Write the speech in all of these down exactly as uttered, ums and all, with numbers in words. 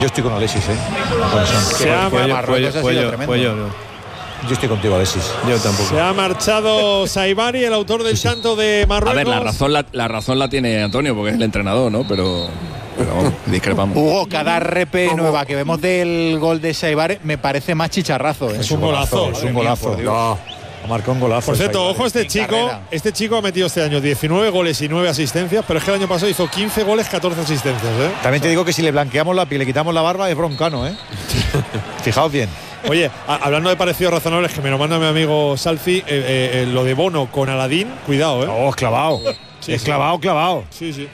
Yo estoy con Alexis, ¿eh? Con Son. Se ha Puello, Puello, Puello, Puello. Yo estoy contigo, Alexis. Yo tampoco. Se ha marchado Saibari, el autor del tanto de Marruecos. A ver, la razón la, la razón la tiene Antonio, porque es el entrenador, ¿no? Pero, pero vamos, discrepamos. Hugo, cada R P nueva que vemos del gol de Saibari me parece más chicharrazo, ¿eh? Es un golazo. Es un golazo. No. Ha marcado un golazo. Por cierto, Saibari. ojo, este chico, este chico ha metido este año diecinueve goles y nueve asistencias, pero es que el año pasado hizo quince goles, catorce asistencias, ¿eh? También te digo que si le blanqueamos la piel, le quitamos la barba, es broncano, ¿eh? Fijaos bien. Oye, a, hablando de parecidos razonables, que me lo manda mi amigo Salfi, eh, eh, eh, lo de Bono con Aladín, cuidado, ¿eh? Oh, es clavado. Sí, es sí. clavado, clavado. Sí, sí.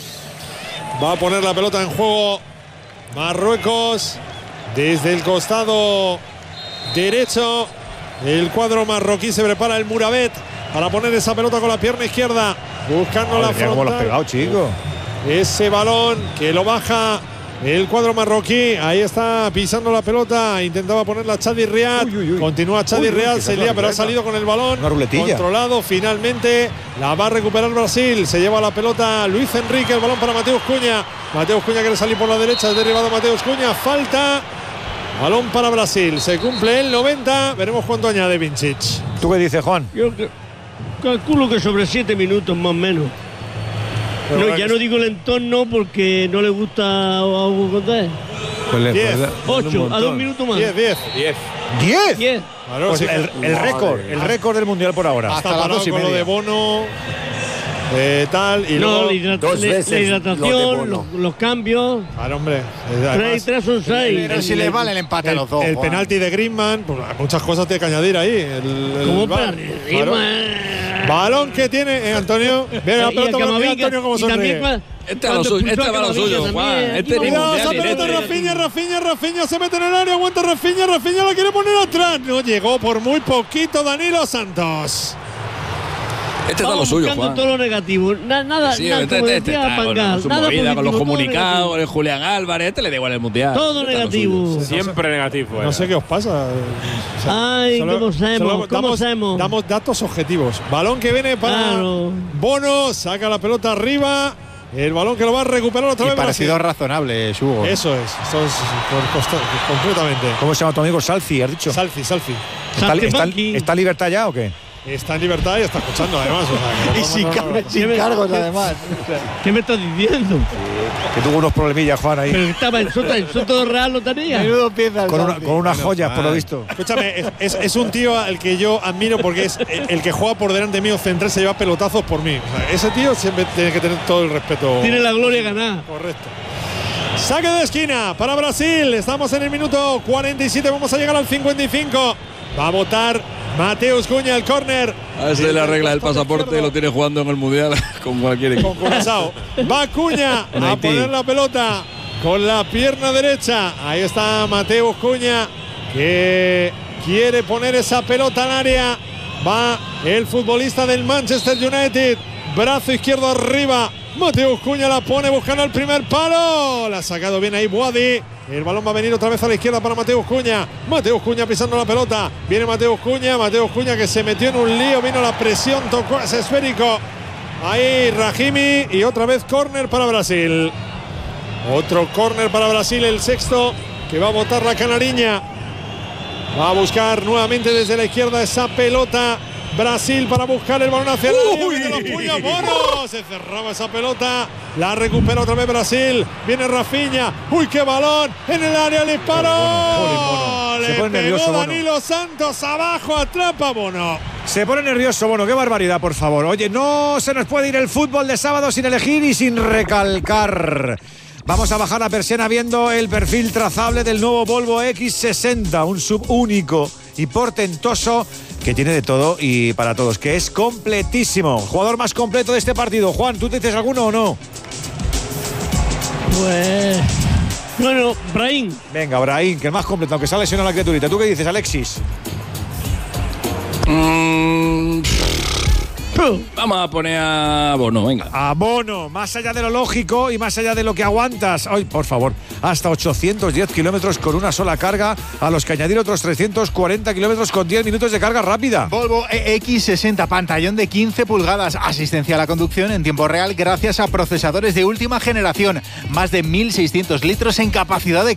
Va a poner la pelota en juego Marruecos desde el costado derecho. El cuadro marroquí se prepara el Murabet para poner esa pelota con la pierna izquierda, buscando la Mira cómo lo has pegado, frontal. chico. Ese balón que lo baja el cuadro marroquí. Ahí está pisando la pelota. Intentaba ponerla Chadi Riad. Uy, uy, uy. Continúa Chadi Uy, uy, Riad. que Se es lía, una pero ha ruleta. salido con el balón. Una ruletilla. Controlado. Finalmente la va a recuperar Brasil. Se lleva la pelota Luis Enrique. El balón para Mateus Cunha. Mateus Cunha quiere salir por la derecha. Es derribado Mateus Cunha. Falta. Balón para Brasil. Se cumple el noventa. Veremos cuánto añade Vincic. ¿Tú qué dices, Juan? Yo que- calculo que sobre siete minutos más o menos. Pero No, ahora ya que- no digo el entorno porque no le gusta a Hugo Condé. Pues le- Diez. pues le- Ocho, un a dos montón. minutos más. diez, diez. ¡diez! Diez. Claro, Pues sí, el, el récord, el récord del mundial por ahora. Está hasta las parado dos y con lo media. de Bono. Eh, tal. Y No, luego. la, hidrat- dos la- veces la lo de hidratación, Bono. los, los cambios. Claro, hombre. Eh, Tres y además, tres son seis. Pero si les vale el empate a el, los dos. el Juan. penalti de Griezmann, pues muchas cosas tiene que añadir ahí. El, el ¿Cómo bar. para Claro. arriba? Balón que tiene eh, Antonio. Mira la Y pelota a para Camavinga, Antonio como y también sonríe. cua- Este va lo cuando suyo, expulsó este a va lo Camavinga suyo, también. Juan. Aquí Este vamos. ni Cuidado, mundial esa ni pelota leche. Rafinha, Rafinha, Rafinha se mete en el área, aguanta Rafinha, Rafinha la quiere poner atrás. No llegó por muy poquito Danilo Santos. Este está lo Vamos suyo, buscando Juan. todo lo negativo. Na- nada, Sí, nada, este, como este, este decía está con, Pangal, con su nada movida, con los positivo, todo comunicados, negativo. con el Julián Álvarez. Este le da igual el mundial. Todo Este está lo negativo. suyo. Siempre negativo. No eh. sé qué os pasa. O sea, Ay, ¿cómo hacemos? ¿Cómo damos, hacemos? damos datos objetivos. Balón que viene para Claro. Bono, saca la pelota arriba. El balón que lo va a recuperar otra Y vez. parecido Brasil. razonable, Hugo. Eso es, eso es por costa- completamente. ¿Cómo se llama tu amigo? Salfi, has dicho. Salfi, Salfi. ¿Está, está, Saltimbanqui. ¿Está en libertad ya o qué? Está en libertad y está escuchando además. O sea, que Y no- sin, no- no- car- no- sin cargos, además. ¿Qué me estás diciendo? Que tuvo unos problemillas, Juan, ahí. Pero estaba en Soto, en Soto Real lo tenía. Menudo pieza el Con, una- Santi. con unas joyas, por lo visto. Escúchame, es, es- es un tío al que yo admiro porque es el, el que juega por delante mío central, se lleva pelotazos por mí. O sea, ese tío siempre tiene que tener todo el respeto. Tiene la gloria ganada. Correcto. Saque de esquina para Brasil. Estamos en el minuto cuarenta y siete. Vamos a llegar al cincuenta y cinco. Va a votar Mateus Cunha el córner. A ver si le arregla el pasaporte y lo tiene jugando en el mundial con cualquier equipo. Con Curazao. Va Cunha En a Haití. poner la pelota con la pierna derecha. Ahí está Mateus Cunha que quiere poner esa pelota al área. Va el futbolista del Manchester United. Brazo izquierdo arriba. Mateus Cunha la pone buscando el primer palo. La ha sacado bien ahí Boadi. El balón va a venir otra vez a la izquierda para Mateus Cunha. Mateus Cunha pisando la pelota. Viene Mateus Cunha. Mateus Cunha que se metió en un lío. Vino la presión. Tocó ese esférico. Ahí Rahimi. Y otra vez córner para Brasil. Otro córner para Brasil. El sexto que va a botar la canariña. Va a buscar nuevamente desde la izquierda esa pelota. Brasil para buscar el balón hacia el área. Mete los puños, Bono. Se cerraba esa pelota. La recupera otra vez Brasil. Viene Rafinha. Uy, qué balón. En el área el disparo. Bono. Se Le pone nervioso, pegó Bono. Danilo Santos abajo. Atrapa Bono. Se pone nervioso, bueno, qué barbaridad, por favor. Oye, no se nos puede ir el fútbol de sábado sin elegir y sin recalcar. Vamos a bajar la persiana viendo el perfil trazable del nuevo Volvo equis sesenta, un sub único y portentoso que tiene de todo y para todos, que es completísimo. Jugador más completo de este partido. Juan, ¿tú te dices alguno o no? Pues. Bueno, Brahim. Venga, Brahim, que el más completo, aunque se ha lesionado la criaturita. ¿Tú qué dices, Alexis? Mm, Vamos a poner a Bono, venga. A Bono, más allá de lo lógico y más allá de lo que aguantas. Ay, por favor, hasta ochocientos diez kilómetros con una sola carga, a los que añadir otros trescientos cuarenta kilómetros con diez minutos de carga rápida. Volvo X sesenta, pantallón de quince pulgadas, asistencia a la conducción en tiempo real gracias a procesadores de última generación, más de mil seiscientos litros en capacidad de